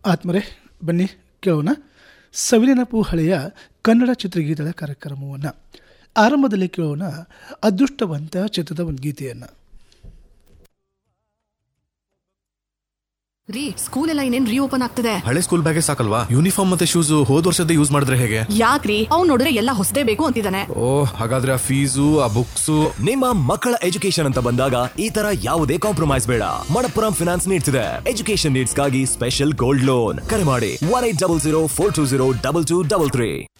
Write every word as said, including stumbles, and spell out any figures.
ಆತ್ಮರೇ ಬನ್ನಿ ಕೇಳೋಣ ಸವಿನೆನಪು ಹಳೆಯ ಕನ್ನಡ ಚಿತ್ರಗೀತೆಗಳ ಕಾರ್ಯಕ್ರಮವನ್ನು. ಆರಂಭದಲ್ಲಿ ಕೇಳೋಣ ಅದೃಷ್ಟವಂತ ಚಿತ್ರದ ಒಂದು ಗೀತೆಯನ್ನು. ರೀ, ಸ್ಕೂಲ್ ಎಲ್ಲ ಇನ್ನೇನ್ ರೀಓಪನ್ ಆಗ್ತದೆ. ಹಳೆ ಸ್ಕೂಲ್ ಬ್ಯಾಗೇ ಸಾಕಲ್ವಾ? ಯೂನಿಫಾರ್ಮ್ ಮತ್ತೆ ಶೂಸ್ ಹೋದ್ ವರ್ಷದ ಯೂಸ್ ಮಾಡಿದ್ರೆ ಹೇಗೆ? ಯಾಕ್ರಿ, ಅವ್ನು ನೋಡಿದ್ರೆ ಎಲ್ಲ ಹೊಸದೇ ಬೇಕು ಅಂತಿದ್ದಾನೆ. ಓ, ಹಾಗಾದ್ರೆ ಆ ಫೀಸು ಆ ಬುಕ್ಸು. ನಿಮ್ಮ ಮಕ್ಕಳ ಎಜುಕೇಶನ್ ಅಂತ ಬಂದಾಗ ಈ ತರ ಯಾವುದೇ ಕಾಂಪ್ರಮೈಸ್ ಬೇಡ. ಮಣಪ್ಪುರಂ ಫಿನಾನ್ಸ್ ನೀಡ್ತಿದೆ ಎಜುಕೇಶನ್ ನೀಡ್ಸ್ ಗಾಗಿ ಸ್ಪೆಷಲ್ ಗೋಲ್ಡ್ ಲೋನ್. ಕರೆ ಮಾಡಿ one eight double zero four two zero double two double three.